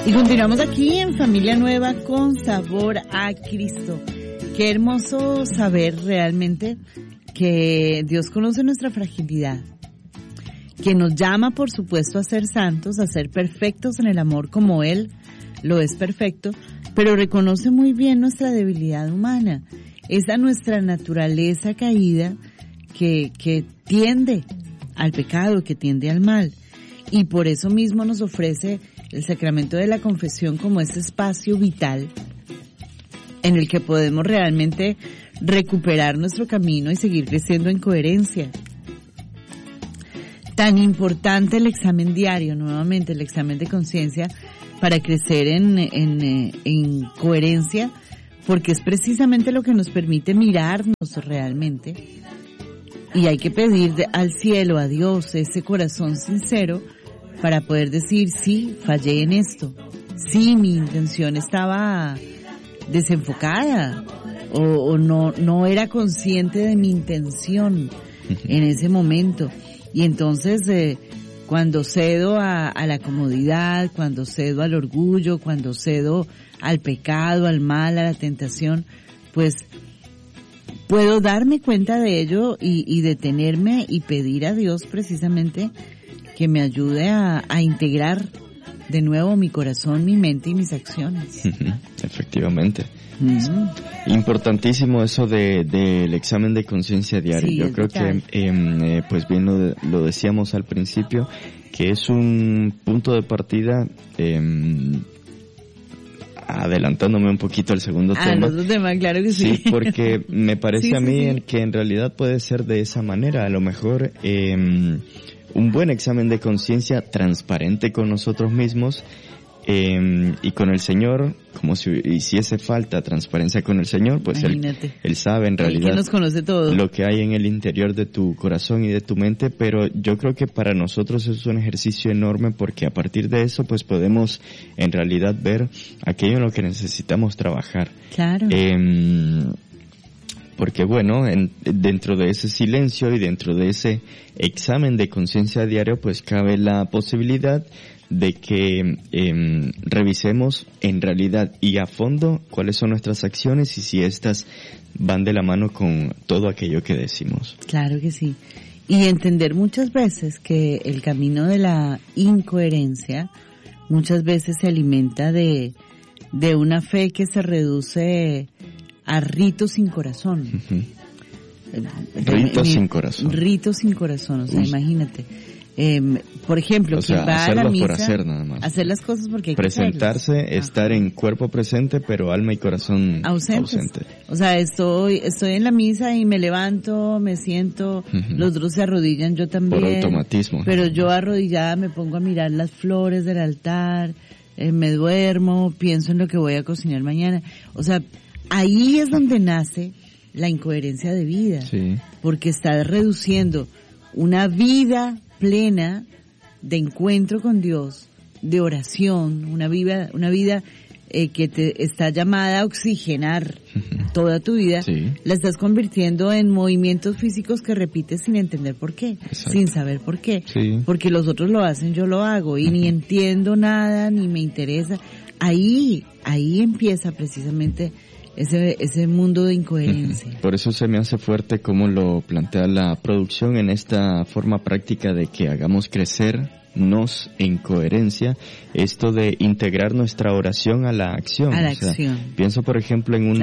Y continuamos aquí en Familia Nueva con sabor a Cristo. Qué hermoso saber realmente que Dios conoce nuestra fragilidad, que nos llama, por supuesto, a ser santos, a ser perfectos en el amor como Él lo es perfecto, pero reconoce muy bien nuestra debilidad humana, esa nuestra naturaleza caída que tiende al pecado, que tiende al mal. Y por eso mismo nos ofrece el sacramento de la confesión como ese espacio vital en el que podemos realmente recuperar nuestro camino y seguir creciendo en coherencia. Tan importante el examen diario, nuevamente el examen de conciencia, para crecer en coherencia, porque es precisamente lo que nos permite mirarnos realmente. Y hay que pedir al cielo, a Dios, ese corazón sincero para poder decir, sí, fallé en esto, sí, mi intención estaba desenfocada o no era consciente de mi intención en ese momento. Y entonces cuando cedo a la comodidad, cuando cedo al orgullo, cuando cedo al pecado, al mal, a la tentación, pues puedo darme cuenta de ello y detenerme y pedir a Dios precisamente que me ayude a integrar de nuevo mi corazón, mi mente y mis acciones. Efectivamente. Importantísimo eso del examen de conciencia diario. Sí, yo creo vital. Que, pues bien lo decíamos al principio, que es un punto de partida, adelantándome un poquito al segundo tema. Al otro tema, claro que sí. Sí, porque me parece Sí, a mí sí. que en realidad puede ser de esa manera. A lo mejor un buen examen de conciencia transparente con nosotros mismos y con el Señor, como si hiciese falta transparencia con el Señor, pues él sabe en realidad que nos conoce todo, lo que hay en el interior de tu corazón y de tu mente, pero yo creo que para nosotros es un ejercicio enorme porque a partir de eso pues podemos en realidad ver aquello en lo que necesitamos trabajar. Claro. Porque bueno, dentro de ese silencio y dentro de ese examen de conciencia diario, pues cabe la posibilidad de que revisemos en realidad y a fondo cuáles son nuestras acciones y si éstas van de la mano con todo aquello que decimos. Claro que sí. Y entender muchas veces que el camino de la incoherencia muchas veces se alimenta de una fe que se reduce a ritos sin corazón. Ritos sin corazón. Ritos sin corazón, o sea, imagínate. Por ejemplo, o sea, quien va a la misa, por hacer nada más. hacer las cosas porque hay que presentarse, hacerlas. estar en cuerpo presente, pero alma y corazón ausente. O sea, estoy en la misa y me levanto, me siento, los otros se arrodillan, yo también. Por automatismo. Pero yo arrodillada me pongo a mirar las flores del altar, me duermo, pienso en lo que voy a cocinar mañana. O sea, ahí es donde nace la incoherencia de vida. Sí. Porque está reduciendo una vida plena de encuentro con Dios, de oración, una vida que te está llamada a oxigenar toda tu vida, sí. La estás convirtiendo en movimientos físicos que repites sin entender por qué, Exacto. sin saber por qué, sí. Porque los otros lo hacen, yo lo hago y ni entiendo nada, ni me interesa. Ahí empieza precisamente ese mundo de incoherencia. Por eso se me hace fuerte cómo lo plantea la producción en esta forma práctica de que hagamos crecernos en coherencia, esto de integrar nuestra oración a la acción. A la acción. Pienso, por ejemplo, en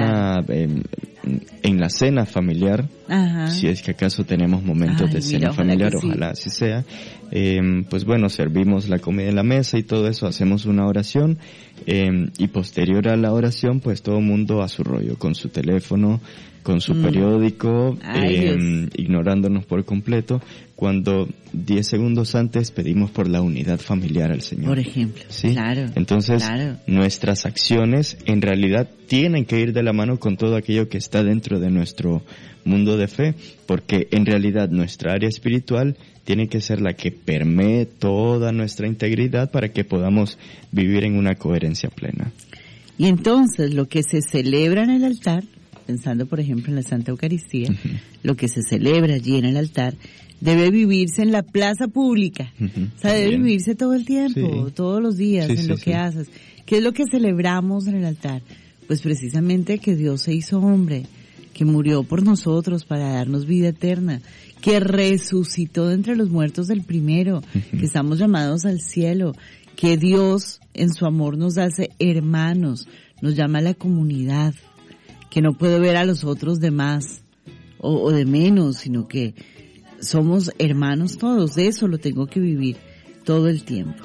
en la cena familiar, Ajá. si es que acaso tenemos momentos de cena familiar, ojalá así sea. Pues bueno, servimos la comida en la mesa y todo eso, hacemos una oración y posterior a la oración pues todo el mundo a su rollo, con su teléfono, con su periódico, ignorándonos por completo, cuando 10 segundos antes pedimos por la unidad familiar al Señor. Por ejemplo, ¿sí? Claro. Entonces, claro. Nuestras acciones en realidad tienen que ir de la mano con todo aquello que está dentro de nuestro mundo de fe, porque en realidad nuestra área espiritual tiene que ser la que permee toda nuestra integridad para que podamos vivir en una coherencia plena. Y entonces lo que se celebra en el altar pensando por ejemplo en la Santa Eucaristía, lo que se celebra allí en el altar, debe vivirse en la plaza pública. O sea, debe vivirse todo el tiempo, todos los días, en lo que haces. ¿Qué es lo que celebramos en el altar? Pues precisamente que Dios se hizo hombre, que murió por nosotros para darnos vida eterna, que resucitó de entre los muertos del primero, que estamos llamados al cielo, que Dios en su amor nos hace hermanos, nos llama a la comunidad, que no puedo ver a los otros de más o de menos, sino que somos hermanos todos. De eso lo tengo que vivir todo el tiempo.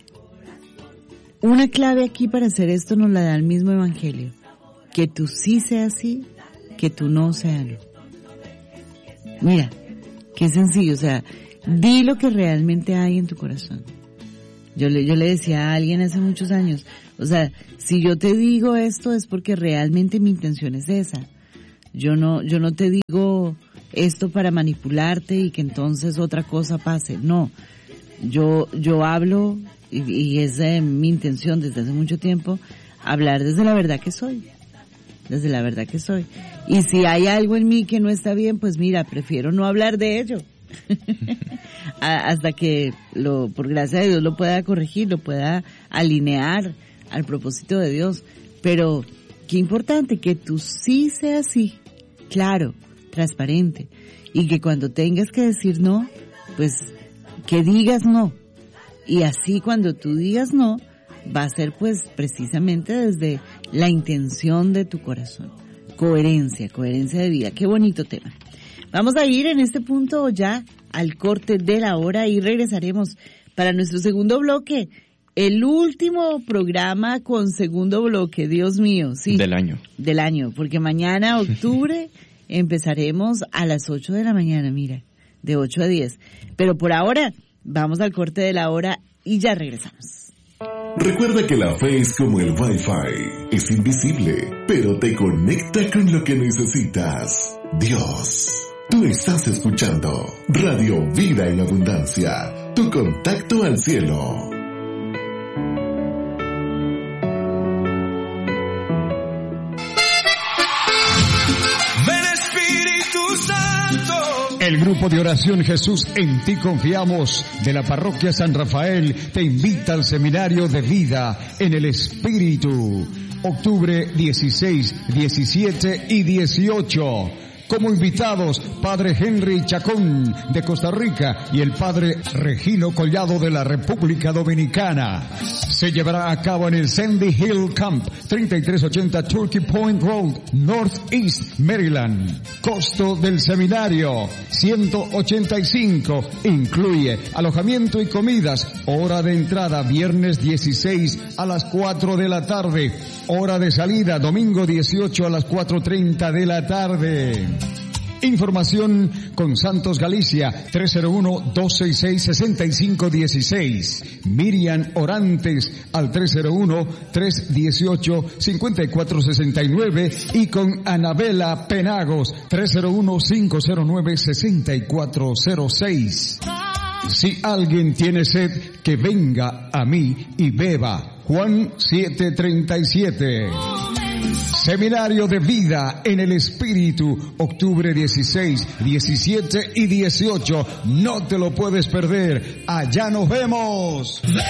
Una clave aquí para hacer esto nos la da el mismo Evangelio: que tú sí seas sí, que tú no seas no. Mira, qué sencillo, o sea, di lo que realmente hay en tu corazón. Yo le decía a alguien hace muchos años, o sea, si yo te digo esto es porque realmente mi intención es esa. Yo no te digo esto para manipularte y que entonces otra cosa pase. No, yo hablo y es mi intención desde hace mucho tiempo, hablar desde la verdad que soy. Desde la verdad que soy. Y si hay algo en mí que no está bien, pues mira, prefiero no hablar de ello. Hasta que por gracia de Dios lo pueda corregir, lo pueda alinear al propósito de Dios. Pero qué importante que tú sí seas sí, claro, transparente, y que cuando tengas que decir no, pues que digas no. Y así cuando tú digas no, va a ser pues precisamente desde la intención de tu corazón. Coherencia de vida. Qué bonito tema. Vamos a ir en este punto ya al corte de la hora y regresaremos para nuestro segundo bloque. El último programa con segundo bloque, Dios mío, sí. Del año, porque mañana, octubre, empezaremos a las 8 de la mañana, mira, de 8 a 10. Pero por ahora, vamos al corte de la hora y ya regresamos. Recuerda que la fe es como el Wi-Fi, es invisible, pero te conecta con lo que necesitas. Dios. Tú estás escuchando Radio Vida en Abundancia, tu contacto al cielo. El grupo de oración Jesús en ti confiamos de la parroquia San Rafael te invita al seminario de vida en el Espíritu, octubre 16, 17 y 18. Como invitados, Padre Henry Chacón de Costa Rica y el Padre Regino Collado de la República Dominicana. Se llevará a cabo en el Sandy Hill Camp, 3380 Turkey Point Road, Northeast, Maryland. Costo del seminario, $185. Incluye alojamiento y comidas. Hora de entrada, viernes 16 a las 4 de la tarde. Hora de salida, domingo 18 a las 4:30 de la tarde. Información con Santos Galicia, 301-266-6516. Miriam Orantes al 301-318-5469 y con Anabela Penagos, 301-509-6406. Si alguien tiene sed, que venga a mí y beba. Juan 7:37. Seminario de vida en el Espíritu, octubre 16, 17 y 18. No te lo puedes perder. Allá nos vemos.